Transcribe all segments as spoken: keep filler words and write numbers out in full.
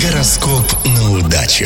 Гороскоп на удачу.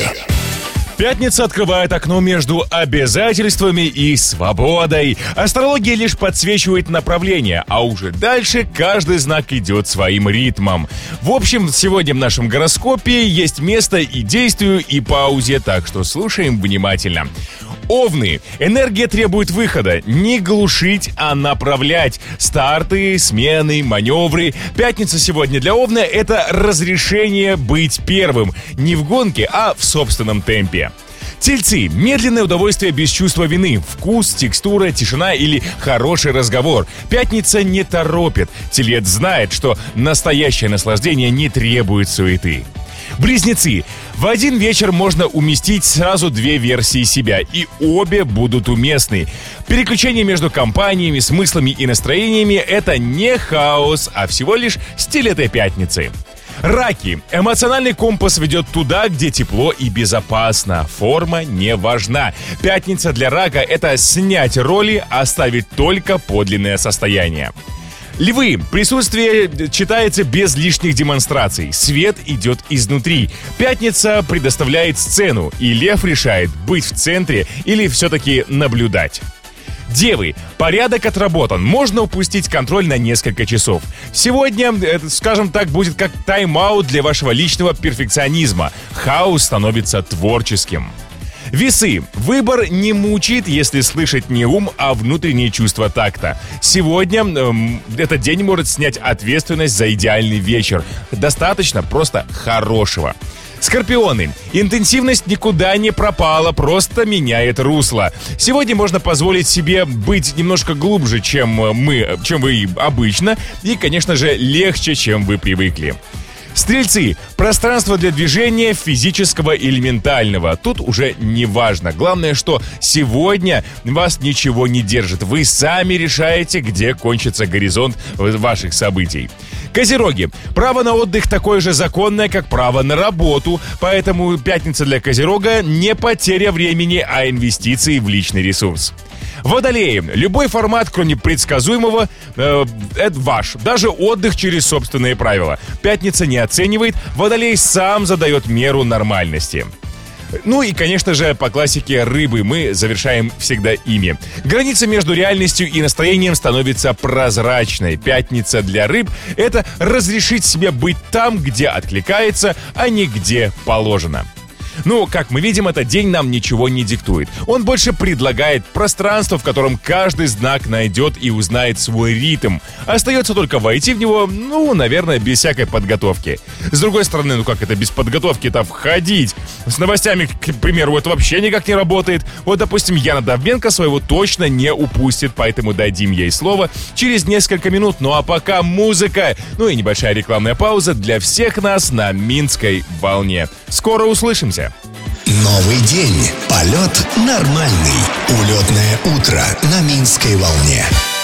Пятница открывает окно между обязательствами и свободой. Астрология лишь подсвечивает направление, а уже дальше каждый знак идет своим ритмом. В общем, сегодня в нашем гороскопе есть место и действию, и паузе, так что слушаем внимательно. Овны. Энергия требует выхода. Не глушить, а направлять. Старты, смены, маневры. Пятница сегодня для Овна — это разрешение быть первым. Не в гонке, а в собственном темпе. Тельцы. Медленное удовольствие без чувства вины. Вкус, текстура, тишина или хороший разговор. Пятница не торопит. Телец знает, что настоящее наслаждение не требует суеты. Близнецы. В один вечер можно уместить сразу две версии себя, и обе будут уместны. Переключение между компаниями, смыслами и настроениями — это не хаос, а всего лишь стиль этой пятницы. Раки. Эмоциональный компас ведет туда, где тепло и безопасно. Форма не важна. Пятница для рака — это снять роли, оставить только подлинное состояние. Львы. Присутствие читается без лишних демонстраций. Свет идет изнутри. Пятница предоставляет сцену, и лев решает, быть в центре или все-таки наблюдать. Девы. Порядок отработан. Можно упустить контроль на несколько часов. Сегодня, скажем так, будет как тайм-аут для вашего личного перфекционизма. Хаос становится творческим. Весы. Выбор не мучит, если слышать не ум, а внутренние чувства такта. Сегодня эм, этот день может снять ответственность за идеальный вечер. Достаточно просто хорошего. Скорпионы. Интенсивность никуда не пропала, просто меняет русло. Сегодня можно позволить себе быть немножко глубже, чем мы, чем вы обычно, и, конечно же, легче, чем вы привыкли. Стрельцы. Пространство для движения физического или ментального. Тут уже не важно. Главное, что сегодня вас ничего не держит. Вы сами решаете, где кончится горизонт ваших событий. Козероги. Право на отдых такое же законное, как право на работу. Поэтому пятница для Козерога не потеря времени, а инвестиции в личный ресурс. Водолеи. Любой формат, кроме предсказуемого, э, это ваш. Даже отдых через собственные правила. Пятница не оценивает, Водолей сам задает меру нормальности. Ну и, конечно же, по классике рыбы мы завершаем всегда ими. Граница между реальностью и настроением становится прозрачной. Пятница для рыб — это разрешить себе быть там, где откликается, а не где положено. Ну, как мы видим, этот день нам ничего не диктует. Он больше предлагает пространство, в котором каждый знак найдет и узнает свой ритм. Остается только войти в него, ну, наверное, без всякой подготовки. С другой стороны, ну как это без подготовки-то входить? С новостями, к примеру, это вообще никак не работает. Вот, допустим, Яна Довбенко своего точно не упустит, поэтому дадим ей слово через несколько минут. Ну а пока музыка, ну и небольшая рекламная пауза для всех нас на Минской волне. Скоро услышимся. Новый день. Полет нормальный. Улетное утро на Минской волне.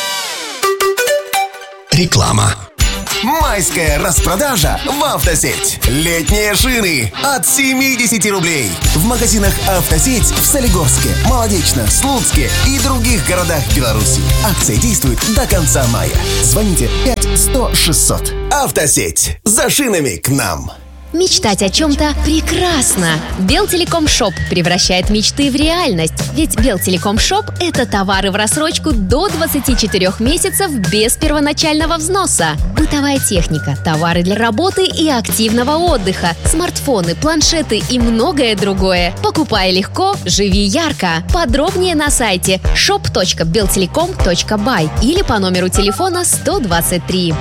Реклама. Майская распродажа в «Автосеть». Летние шины от семьдесят рублей. В магазинах «Автосеть» в Солигорске, Молодечно, Слуцке и других городах Беларуси. Акция действует до конца мая. Звоните пять сто шестьсот. «Автосеть». За шинами к нам. Мечтать о чем-то прекрасно. Белтелеком Шоп превращает мечты в реальность. Ведь Белтелеком Шоп – это товары в рассрочку до двадцати четырёх месяцев без первоначального взноса. Бытовая техника, товары для работы и активного отдыха, смартфоны, планшеты и многое другое. Покупай легко, живи ярко. Подробнее на сайте шоп точка белтелеком точка бай или по номеру телефона сто двадцать три.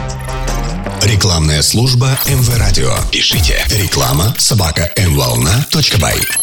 Рекламная служба эм вэ Радио. Пишите реклама собака эм волна точка бай.